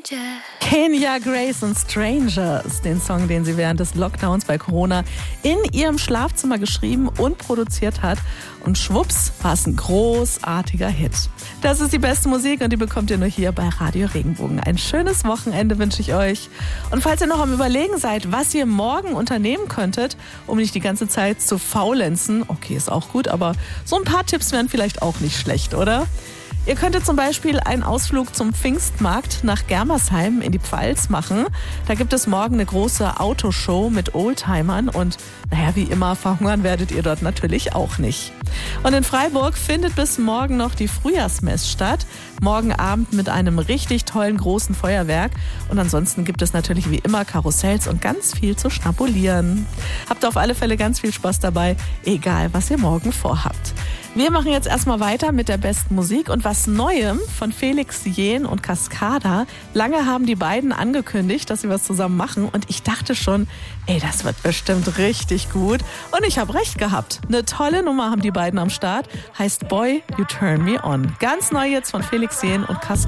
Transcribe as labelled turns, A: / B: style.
A: Kenya Grace und Strangers, den Song, den sie während des Lockdowns bei Corona in ihrem Schlafzimmer geschrieben und produziert hat. Und schwupps war es ein großartiger Hit. Das ist die beste Musik und die bekommt ihr nur hier bei Radio Regenbogen. Ein schönes Wochenende wünsche ich euch. Und falls ihr noch am Überlegen seid, was ihr morgen unternehmen könntet, um nicht die ganze Zeit zu faulenzen, okay, ist auch gut, aber so ein paar Tipps wären vielleicht auch nicht schlecht, oder? Ihr könntet zum Beispiel einen Ausflug zum Pfingstmarkt nach Germersheim in die Pfalz machen. Da gibt es morgen eine große Autoshow mit Oldtimern und wie immer, verhungern werdet ihr dort natürlich auch nicht. Und in Freiburg findet bis morgen noch die Frühjahrsmess statt. Morgen Abend mit einem richtig tollen großen Feuerwerk. Und ansonsten gibt es natürlich wie immer Karussells und ganz viel zu schnabulieren. Habt auf alle Fälle ganz viel Spaß dabei, egal was ihr morgen vorhabt. Wir machen jetzt erstmal weiter mit der besten Musik und was Neuem von Felix Jähn und Cascada. Lange haben die beiden angekündigt, dass sie was zusammen machen und ich dachte schon, das wird bestimmt richtig gut. Und ich habe recht gehabt. Eine tolle Nummer haben die beiden am Start, heißt Boy, You Turn Me On. Ganz neu jetzt von Felix Jähn und Cascada.